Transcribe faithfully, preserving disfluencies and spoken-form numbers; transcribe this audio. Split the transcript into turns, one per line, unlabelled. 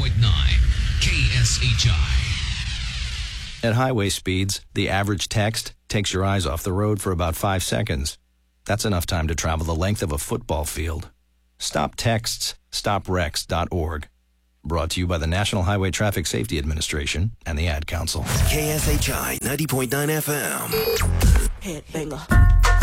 point nine K S H I.
At highway speeds, the average text takes your eyes off the road for about five seconds. That's enough time to travel the length of a football field. Stop texts. stop wrecks dot org. Brought to you by the National Highway Traffic Safety Administration and the Ad Council.
K S H I ninety point nine F M.
Headbanger.